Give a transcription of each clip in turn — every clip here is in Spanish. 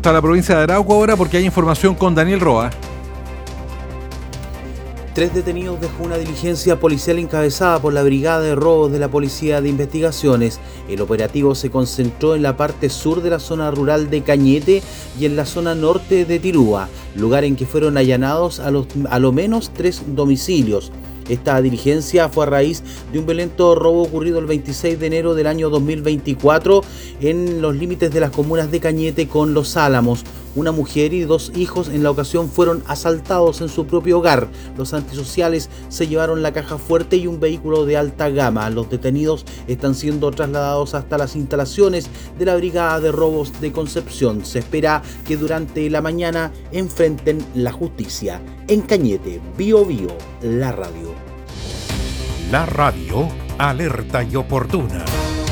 hasta la provincia de Arauco ahora porque hay información con Daniel Roa. 3 detenidos dejó una diligencia policial encabezada por la Brigada de Robos de la Policía de Investigaciones. El operativo se concentró en la parte sur de la zona rural de Cañete y en la zona norte de Tirúa, lugar en que fueron allanados a lo menos 3 domicilios. Esta diligencia fue a raíz de un violento robo ocurrido el 26 de enero del año 2024 en los límites de las comunas de Cañete con Los Álamos. Una mujer y 2 hijos en la ocasión fueron asaltados en su propio hogar. Los antisociales se llevaron la caja fuerte y un vehículo de alta gama. Los detenidos están siendo trasladados hasta las instalaciones de la Brigada de Robos de Concepción. Se espera que durante la mañana enfrenten la justicia. En Cañete, Bio Bio, la radio. La radio, alerta y oportuna.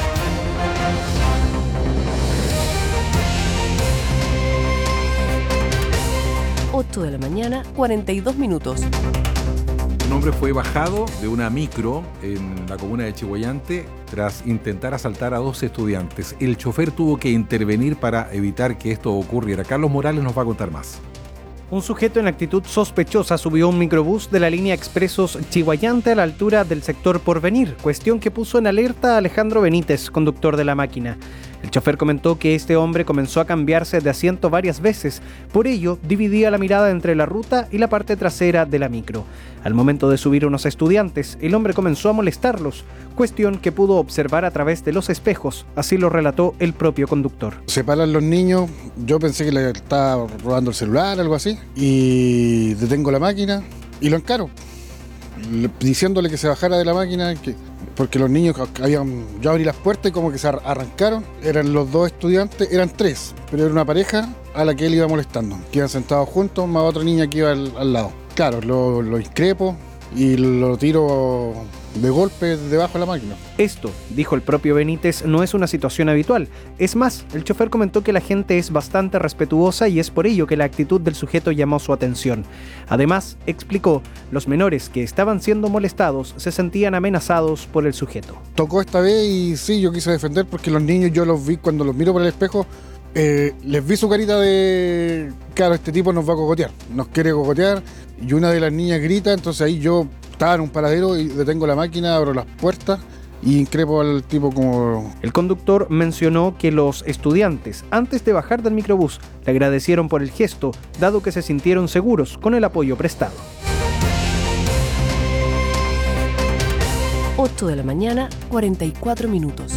8 de la mañana, 42 minutos. Un hombre fue bajado de una micro en la comuna de Chillhuayante tras intentar asaltar a 2 estudiantes. El chofer tuvo que intervenir para evitar que esto ocurriera. Carlos Morales nos va a contar más. Un sujeto en actitud sospechosa subió un microbús de la línea Expresos Chillhuayante a la altura del sector Porvenir, cuestión que puso en alerta a Alejandro Benítez, conductor de la máquina. El chofer comentó que este hombre comenzó a cambiarse de asiento varias veces, por ello dividía la mirada entre la ruta y la parte trasera de la micro. Al momento de subir unos estudiantes, el hombre comenzó a molestarlos, cuestión que pudo observar a través de los espejos, así lo relató el propio conductor. Se paran los niños, yo pensé que le estaba robando el celular, algo así, y detengo la máquina y lo encaro, diciéndole que se bajara de la máquina, porque los niños yo abrí las puertas y como que se arrancaron. Eran los 2 estudiantes, eran 3, pero era una pareja a la que él iba molestando, que iban sentados juntos, más otra niña que iba al lado. Claro, lo increpo y lo tiro de golpe debajo de la máquina. Esto, dijo el propio Benítez, no es una situación habitual. Es más, el chofer comentó que la gente es bastante respetuosa y es por ello que la actitud del sujeto llamó su atención. Además, explicó, los menores que estaban siendo molestados se sentían amenazados por el sujeto. Tocó esta vez y sí, yo quise defender porque los niños yo los vi cuando los miro por el espejo. Les vi su carita de, claro, este tipo nos va a cogotear, nos quiere cogotear, y una de las niñas grita, entonces ahí yo estaba en un paradero y detengo la máquina, abro las puertas y increpo al tipo como... El conductor mencionó que los estudiantes, antes de bajar del microbús, le agradecieron por el gesto, dado que se sintieron seguros con el apoyo prestado. 8 de la mañana, 44 minutos.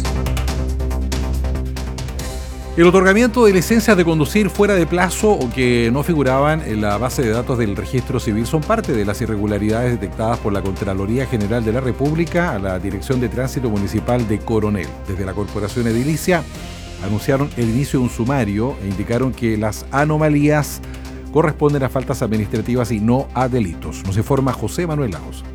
El otorgamiento de licencias de conducir fuera de plazo o que no figuraban en la base de datos del registro civil son parte de las irregularidades detectadas por la Contraloría General de la República a la Dirección de Tránsito Municipal de Coronel. Desde la Corporación Edilicia anunciaron el inicio de un sumario e indicaron que las anomalías corresponden a faltas administrativas y no a delitos. Nos informa José Manuel Lagos.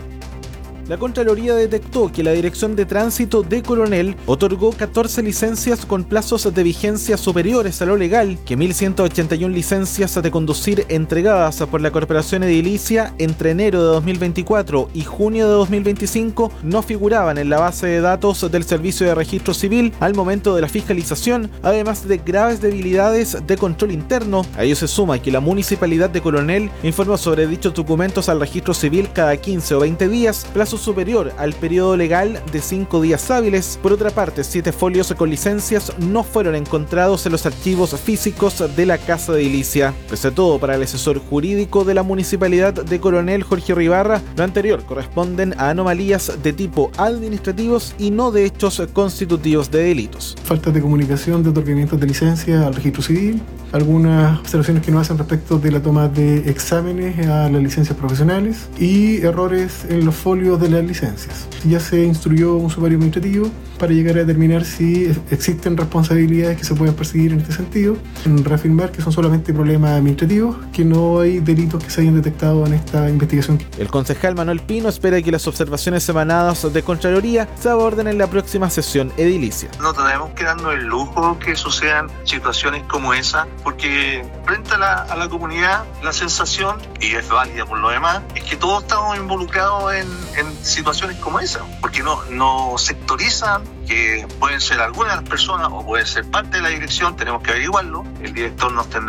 La Contraloría detectó que la Dirección de Tránsito de Coronel otorgó 14 licencias con plazos de vigencia superiores a lo legal, que 1.181 licencias de conducir entregadas por la Corporación Edilicia entre enero de 2024 y junio de 2025 no figuraban en la base de datos del Servicio de Registro Civil al momento de la fiscalización, además de graves debilidades de control interno. A ello se suma que la Municipalidad de Coronel informó sobre dichos documentos al Registro Civil cada 15 o 20 días, plazo superior al periodo legal de 5 días hábiles. Por otra parte, 7 folios con licencias no fueron encontrados en los archivos físicos de la Casa de Edilicia. Pese a todo, para el asesor jurídico de la Municipalidad de Coronel, Jorge Ribarra, lo anterior corresponden a anomalías de tipo administrativos y no de hechos constitutivos de delitos. Falta de comunicación de otorgamientos de licencia al registro civil, algunas observaciones que nos hacen respecto de la toma de exámenes a las licencias profesionales y errores en los folios de las licencias. Ya se instruyó un sumario administrativo para llegar a determinar si existen responsabilidades que se pueden perseguir en este sentido, en reafirmar que son solamente problemas administrativos, que no hay delitos que se hayan detectado en esta investigación. El concejal Manuel Pino espera que las observaciones emanadas de Contraloría se aborden en la próxima sesión edilicia. No tenemos que darnos el lujo que sucedan situaciones como esa, porque frente a la comunidad la sensación, y es válida por lo demás, es que todos estamos involucrados en situaciones como esa, porque no sectorizan que pueden ser algunas personas o pueden ser parte de la dirección, tenemos que averiguarlo. El director nos tendrá